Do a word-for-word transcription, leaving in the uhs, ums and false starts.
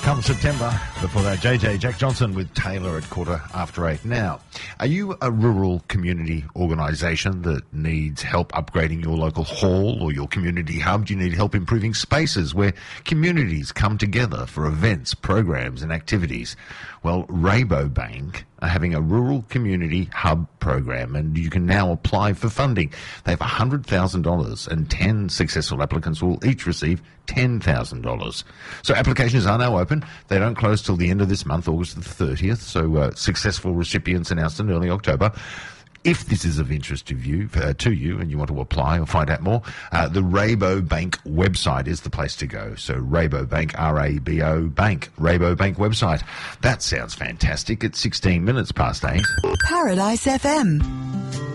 Come September, before that, J J, Jack Johnson with Taylor at quarter after eight. Now, are you a rural community organisation that needs help upgrading your local hall or your community hub? Do you need help improving spaces where communities come together for events, programs and activities? Well, Rabobank are having a rural community hub program, and you can now apply for funding. They have one hundred thousand dollars, and ten successful applicants will each receive ten thousand dollars. So applications are now open. They don't close till the end of this month, August the thirtieth, so uh, successful recipients announced in early October. If this is of interest to you, uh, to you and you want to apply or find out more, uh, the Rabobank website is the place to go. So Rabobank, R A B O Bank, Rabobank website. That sounds fantastic. It's sixteen minutes past eight. Paradise F M.